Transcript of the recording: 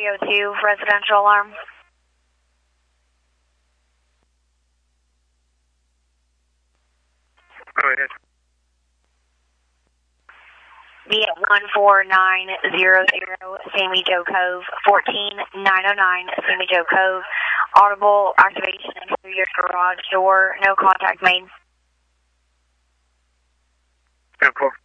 302 residential alarm. Go ahead. Be at 14900 Sammy Joe Cove, 14909 Sammy Joe Cove. Audible activation through your garage door. No contact made. 10-4.